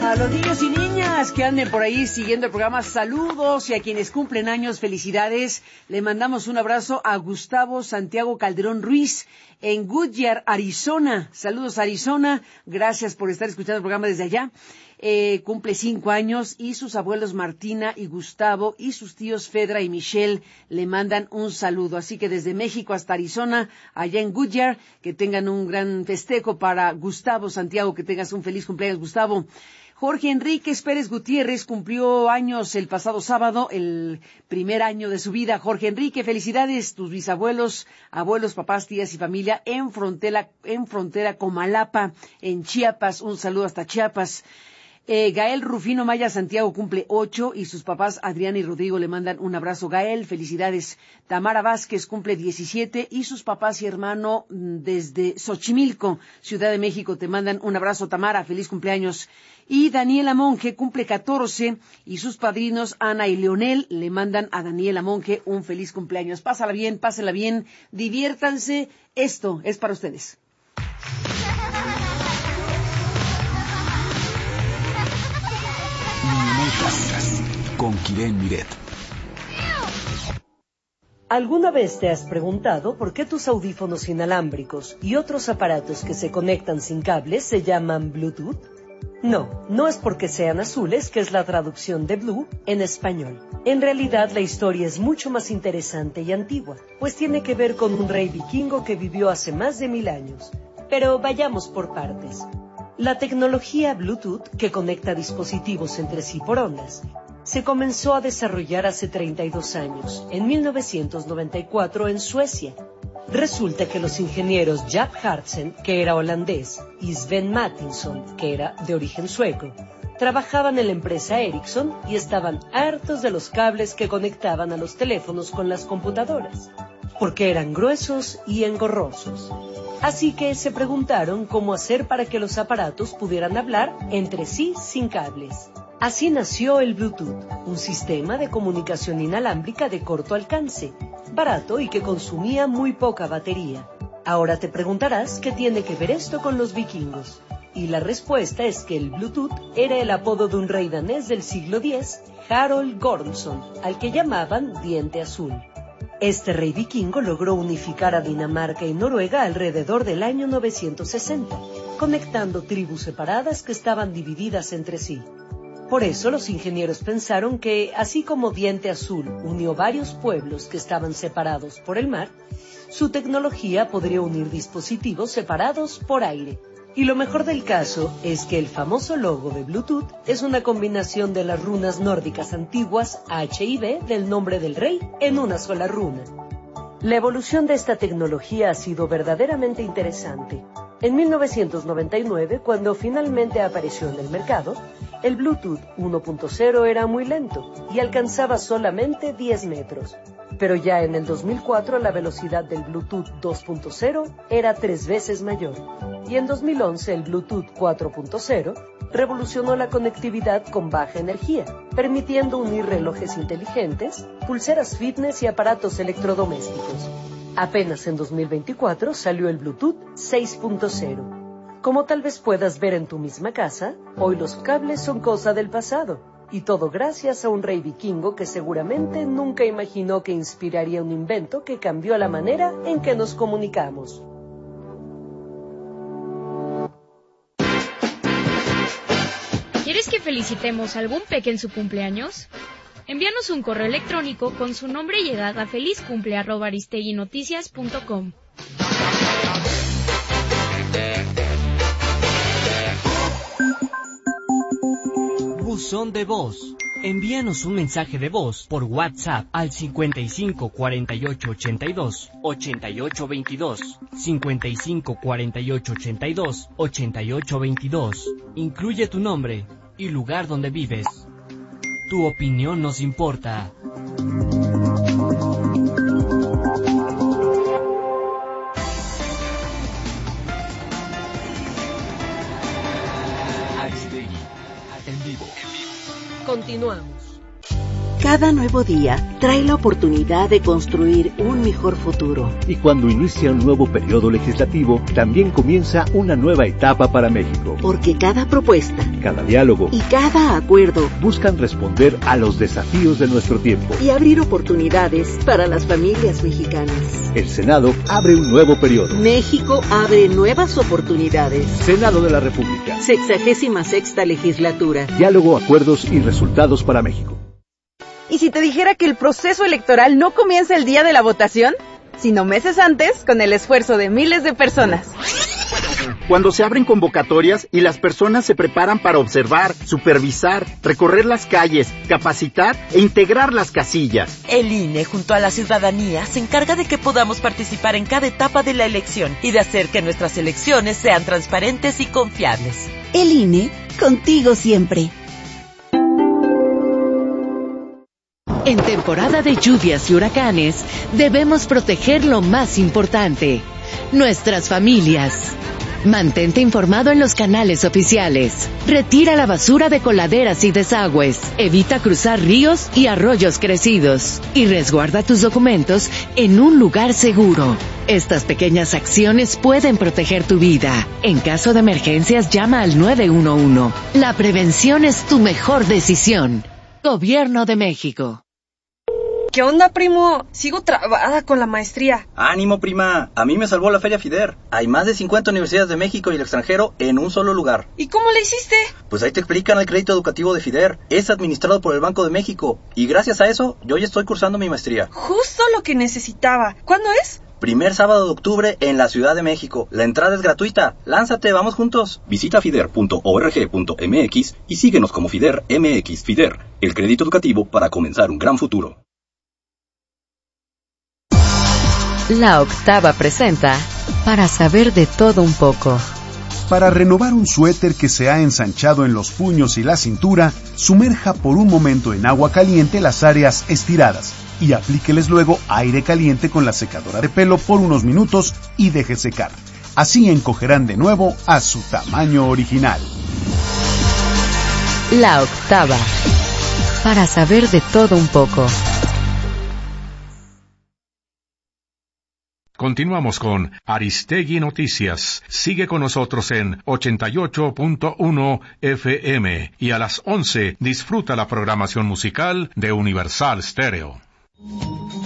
A los niños y niñas que anden por ahí siguiendo el programa, saludos, y a quienes cumplen años, felicidades. Le mandamos un abrazo a Gustavo Santiago Calderón Ruiz en Goodyear, Arizona. Saludos, Arizona. Gracias por estar escuchando el programa desde allá. Cumple 5 años y sus abuelos Martina y Gustavo y sus tíos Fedra y Michelle le mandan un saludo. Así que desde México hasta Arizona, allá en Goodyear, que tengan un gran festejo para Gustavo Santiago, que tengas un feliz cumpleaños, Gustavo. Jorge Enríquez Pérez Gutiérrez cumplió años el pasado sábado, el primer año de su vida. Jorge Enrique, felicidades, tus bisabuelos, abuelos, papás, tías y familia en frontera Comalapa, en Chiapas. Un saludo hasta Chiapas. Gael Rufino Maya Santiago cumple 8 y sus papás Adrián y Rodrigo le mandan un abrazo. Gael, felicidades. Tamara Vázquez cumple 17 y sus papás y hermano desde Xochimilco, Ciudad de México, te mandan un abrazo. Tamara, feliz cumpleaños. Y Daniela Monge cumple 14 y sus padrinos Ana y Leonel le mandan a Daniela Monge un feliz cumpleaños. Pásala bien, pásenla bien, diviértanse. Esto es para ustedes. Con Kiren Miret. ¿Alguna vez te has preguntado por qué tus audífonos inalámbricos y otros aparatos que se conectan sin cables se llaman Bluetooth? No, no es porque sean azules, que es la traducción de Blue en español. En realidad la historia es mucho más interesante y antigua, pues tiene que ver con un rey vikingo que vivió hace más de 1000 años. Pero vayamos por partes. La tecnología Bluetooth, que conecta dispositivos entre sí por ondas, se comenzó a desarrollar hace 32 años, en 1994 en Suecia. Resulta que los ingenieros Jaap Hartsen, que era holandés, y Sven Mattinson, que era de origen sueco, trabajaban en la empresa Ericsson y estaban hartos de los cables que conectaban a los teléfonos con las computadoras, porque eran gruesos y engorrosos. Así que se preguntaron cómo hacer para que los aparatos pudieran hablar entre sí sin cables. Así nació el Bluetooth, un sistema de comunicación inalámbrica de corto alcance, barato y que consumía muy poca batería. Ahora te preguntarás qué tiene que ver esto con los vikingos. Y la respuesta es que el Bluetooth era el apodo de un rey danés del siglo X, Harold Gormson, al que llamaban Diente Azul. Este rey vikingo logró unificar a Dinamarca y Noruega alrededor del año 960, conectando tribus separadas que estaban divididas entre sí. Por eso los ingenieros pensaron que, así como Diente Azul unió varios pueblos que estaban separados por el mar, su tecnología podría unir dispositivos separados por aire. Y lo mejor del caso es que el famoso logo de Bluetooth es una combinación de las runas nórdicas antiguas H y B del nombre del rey en una sola runa. La evolución de esta tecnología ha sido verdaderamente interesante. En 1999, cuando finalmente apareció en el mercado, el Bluetooth 1.0 era muy lento y alcanzaba solamente 10 metros. Pero ya en el 2004 la velocidad del Bluetooth 2.0 era 3 veces mayor. Y en 2011 el Bluetooth 4.0 revolucionó la conectividad con baja energía, permitiendo unir relojes inteligentes, pulseras fitness y aparatos electrodomésticos. Apenas en 2024 salió el Bluetooth 6.0. Como tal vez puedas ver en tu misma casa, hoy los cables son cosa del pasado. Y todo gracias a un rey vikingo que seguramente nunca imaginó que inspiraría un invento que cambió la manera en que nos comunicamos. ¿Quieres que felicitemos a algún peque en su cumpleaños? Envíanos un correo electrónico con su nombre y edad a felizcumple@aristeguinoticias.com. Buzón de voz. Envíanos un mensaje de voz por WhatsApp al 55 48 82 88 22, 55 48 82 88 22. Incluye tu nombre y lugar donde vives. Tu opinión nos importa. Aristegui, en vivo. Continuamos. Cada nuevo día trae la oportunidad de construir un mejor futuro. Y cuando inicia un nuevo periodo legislativo, también comienza una nueva etapa para México. Porque cada propuesta, cada diálogo y cada acuerdo buscan responder a los desafíos de nuestro tiempo y abrir oportunidades para las familias mexicanas. El Senado abre un nuevo periodo. México abre nuevas oportunidades. Senado de la República. 66ª legislatura. Diálogo, acuerdos y resultados para México. ¿Y si te dijera que el proceso electoral no comienza el día de la votación, sino meses antes, con el esfuerzo de miles de personas? Cuando se abren convocatorias y las personas se preparan para observar, supervisar, recorrer las calles, capacitar e integrar las casillas. El INE, junto a la ciudadanía, se encarga de que podamos participar en cada etapa de la elección y de hacer que nuestras elecciones sean transparentes y confiables. El INE, contigo siempre. En temporada de lluvias y huracanes, debemos proteger lo más importante, nuestras familias. Mantente informado en los canales oficiales. Retira la basura de coladeras y desagües. Evita cruzar ríos y arroyos crecidos. Y resguarda tus documentos en un lugar seguro. Estas pequeñas acciones pueden proteger tu vida. En caso de emergencias, llama al 911. La prevención es tu mejor decisión. Gobierno de México. ¿Qué onda, primo? Sigo trabada con la maestría. ¡Ánimo, prima! A mí me salvó la Feria FIDER. Hay más de 50 universidades de México y el extranjero en un solo lugar. ¿Y cómo le hiciste? Pues ahí te explican el crédito educativo de FIDER. Es administrado por el Banco de México. Y gracias a eso, yo ya estoy cursando mi maestría. Justo lo que necesitaba. ¿Cuándo es? Primer sábado de octubre en la Ciudad de México. La entrada es gratuita. Lánzate, vamos juntos. Visita fider.org.mx y síguenos como FIDER MX. FIDER, el crédito educativo para comenzar un gran futuro. La Octava presenta Para saber de todo un poco. Para renovar un suéter que se ha ensanchado en los puños y la cintura, sumerja por un momento en agua caliente las áreas estiradas y aplíqueles luego aire caliente con la secadora de pelo por unos minutos y deje secar. Así encogerán de nuevo a su tamaño original. La Octava. Para saber de todo un poco. Continuamos con Aristegui Noticias. Sigue con nosotros en 88.1 FM y a las 11 disfruta la programación musical de Universal Stereo.